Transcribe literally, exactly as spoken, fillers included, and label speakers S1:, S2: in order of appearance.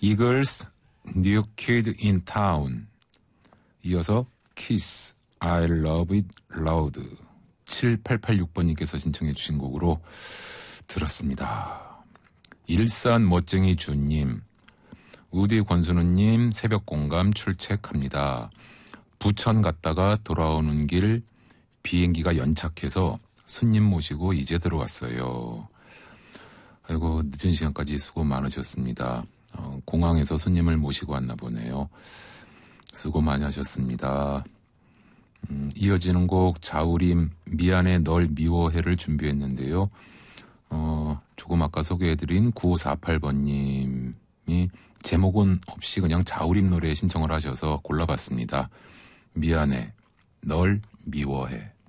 S1: 이글스 New Kid in Town. 이어서 키스 I Love It Loud. 칠팔팔육 번님께서 신청해 주신 곡으로 들었습니다. 일산 멋쟁이 주님, 우디 권순우님 새벽 공감 출첵합니다. 부천 갔다가 돌아오는 길 비행기가 연착해서 손님 모시고 이제 들어왔어요. 아이고, 늦은 시간까지 수고 많으셨습니다. 어, 공항에서 손님을 모시고 왔나 보네요. 수고 많이 하셨습니다. 음, 이어지는 곡 자우림 미안해 널 미워해를 준비했는데요. 어, 조금 아까 소개해드린 구오사팔 번님이 제목은 없이 그냥 자우림 노래 신청을 하셔서 골라봤습니다. 미안해 널 미워해.